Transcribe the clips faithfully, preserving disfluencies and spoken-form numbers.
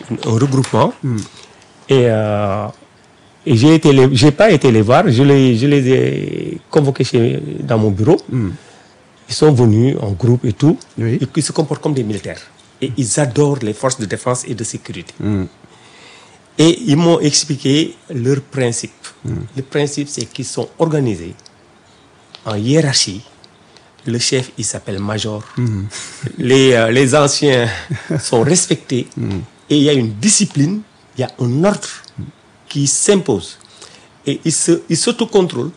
un regroupement. Mm. Et, euh, et j'ai été les, j'ai pas été les voir, je les, je les ai convoqués chez, dans mon bureau. Mm. Ils sont venus en groupe et tout, oui. Et ils se comportent comme des militaires. Et ils adorent les forces de défense et de sécurité. Mm. Et ils m'ont expliqué leur principe. Mm. Le principe, c'est qu'ils sont organisés en hiérarchie. Le chef, il s'appelle major. Mm. Les, euh, les anciens sont respectés. Mm. Et il y a une discipline, il y a un ordre qui s'impose. Et ils se, ils s'autocontrôlent.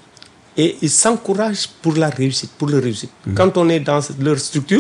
Et ils s'encouragent pour la réussite, pour leur réussite. Mm. Quand on est dans leur structure,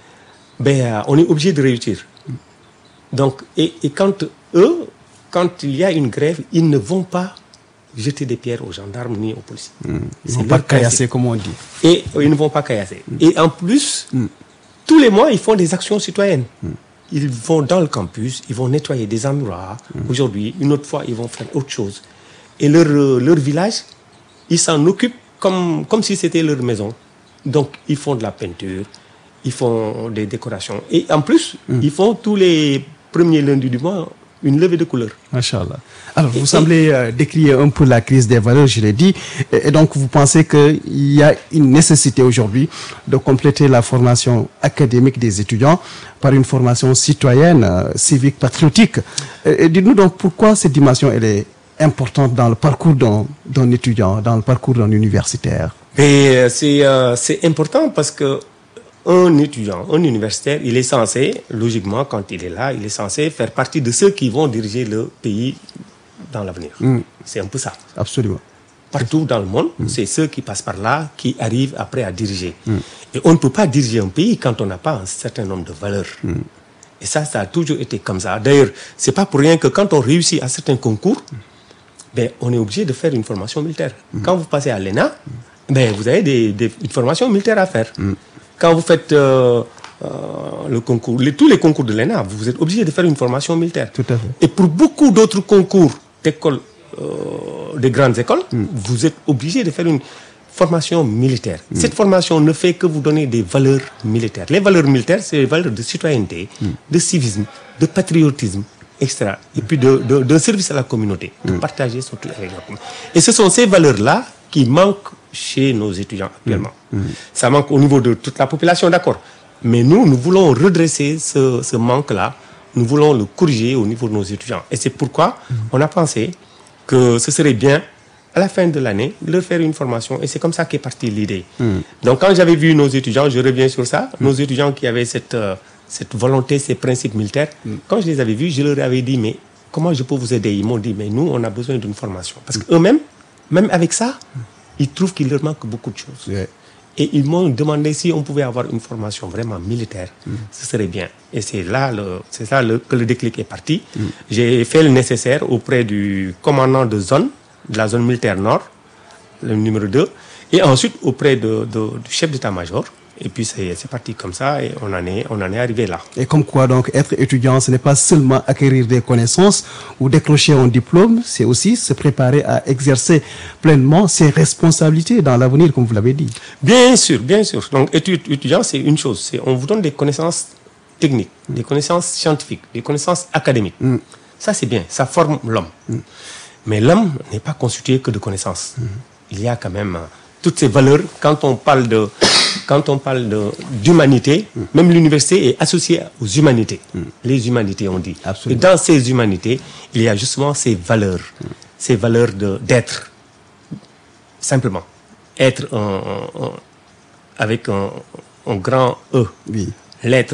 ben, euh, on est obligé de réussir. Mm. Donc, et, et quand eux, quand il y a une grève, ils ne vont pas jeter des pierres aux gendarmes ni aux policiers. Mm. Ils ne vont pas caillasser, comme on dit. Et ils ne vont pas caillasser. Mm. Et en plus, mm. tous les mois, ils font des actions citoyennes. Mm. Ils vont dans le campus, ils vont nettoyer des endroits. Mm. Aujourd'hui, une autre fois, ils vont faire autre chose. Et leur, euh, leur village, ils s'en occupent comme, comme si c'était leur maison. Donc, ils font de la peinture, ils font des décorations. Et en plus, mm. ils font tous les premiers lundis du mois une levée de couleurs. Machallah. Alors, vous et, semblez euh, décrire un peu la crise des valeurs, je l'ai dit. Et, et donc, vous pensez qu'il y a une nécessité aujourd'hui de compléter la formation académique des étudiants par une formation citoyenne, euh, civique, patriotique. Et, et dites-nous donc pourquoi cette dimension, elle est importante dans le parcours d'un, d'un étudiant, dans le parcours d'un universitaire. Et c'est, euh, c'est important parce que un étudiant, un universitaire, il est censé, logiquement, quand il est là, il est censé faire partie de ceux qui vont diriger le pays dans l'avenir. Mm. C'est un peu ça. Absolument. Partout dans le monde, mm. c'est ceux qui passent par là qui arrivent après à diriger. Mm. Et on ne peut pas diriger un pays quand on n'a pas un certain nombre de valeurs. Mm. Et ça, ça a toujours été comme ça. D'ailleurs, c'est pas pour rien que quand on réussit à certains concours, ben, on est obligé de faire une formation militaire. Mm. Quand vous passez à l'E N A, ben, vous avez des, des, une formation militaire à faire. Mm. Quand vous faites euh, euh, le concours, les, tous les concours de l'E N A, vous êtes obligé de faire une formation militaire. Tout à fait. Et pour beaucoup d'autres concours d'écoles, euh, des grandes écoles, mm. vous êtes obligé de faire une formation militaire. Mm. Cette formation ne fait que vous donner des valeurs militaires. Les valeurs militaires, c'est les valeurs de citoyenneté, mm. de civisme, de patriotisme, et cetera. Et puis de, de, de service à la communauté, de mm. partager son truc avec la communauté. Et ce sont ces valeurs-là qui manquent chez nos étudiants actuellement. Mmh. Ça manque au niveau de toute la population, d'accord. Mais nous, nous voulons redresser ce, ce manque-là. Nous voulons le corriger au niveau de nos étudiants. Et c'est pourquoi mmh. on a pensé que ce serait bien, à la fin de l'année, de leur faire une formation. Et c'est comme ça qu'est partie l'idée. Mmh. Donc quand j'avais vu nos étudiants, je reviens sur ça, mmh. nos étudiants qui avaient cette, euh, cette volonté, ces principes militaires, mmh. quand je les avais vus, je leur avais dit, mais comment je peux vous aider? Ils m'ont dit, mais nous, on a besoin d'une formation. Parce qu'eux-mêmes, même avec ça, ils trouvent qu'il leur manque beaucoup de choses. Yeah. Et ils m'ont demandé si on pouvait avoir une formation vraiment militaire. Mm. Ce serait bien. Et c'est là, le, c'est là le, que le déclic est parti. Mm. J'ai fait le nécessaire auprès du commandant de zone, de la zone militaire nord, le numéro deux, et ensuite auprès de, de, du chef d'état-major. Et puis c'est, c'est parti comme ça et on en est, on en est arrivé là. Et comme quoi donc être étudiant, ce n'est pas seulement acquérir des connaissances ou décrocher un diplôme, c'est aussi se préparer à exercer pleinement ses responsabilités dans l'avenir, comme vous l'avez dit. Bien sûr, bien sûr. Donc être étudiant, c'est une chose. C'est, on vous donne des connaissances techniques, mm. des connaissances scientifiques, des connaissances académiques. Mm. Ça c'est bien, ça forme l'homme. Mm. Mais l'homme n'est pas constitué que de connaissances. Mm. Il y a quand même toutes ces valeurs. Quand on parle de Quand on parle de, d'humanité, mm. même l'université est associée aux humanités. Mm. Les humanités, on dit. Absolument. Et dans ces humanités, il y a justement ces valeurs. Mm. Ces valeurs de, d'être. Simplement. Être un, un, un, avec un, un grand E. Oui. L'être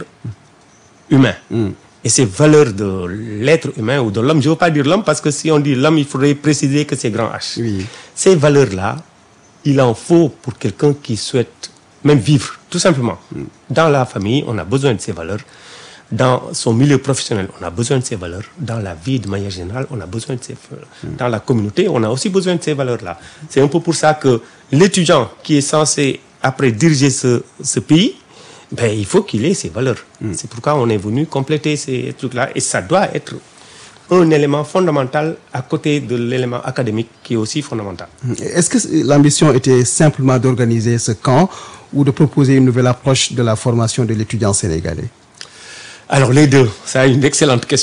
humain. Mm. Et ces valeurs de l'être humain ou de l'homme, je ne veux pas dire l'homme parce que si on dit l'homme, il faudrait préciser que c'est grand H. Oui. Ces valeurs-là, il en faut pour quelqu'un qui souhaite même vivre, tout simplement. Mm. Dans la famille, on a besoin de ces valeurs. Dans son milieu professionnel, on a besoin de ces valeurs. Dans la vie, de manière générale, on a besoin de ces valeurs. Mm. Dans la communauté, on a aussi besoin de ces valeurs-là. C'est un peu pour ça que l'étudiant qui est censé, après, diriger ce, ce pays, ben, il faut qu'il ait ces valeurs. Mm. C'est pourquoi on est venu compléter ces trucs-là. Et ça doit être un élément fondamental à côté de l'élément académique qui est aussi fondamental. Est-ce que l'ambition était simplement d'organiser ce camp ou de proposer une nouvelle approche de la formation de l'étudiant sénégalais? Alors les deux, c'est une excellente question.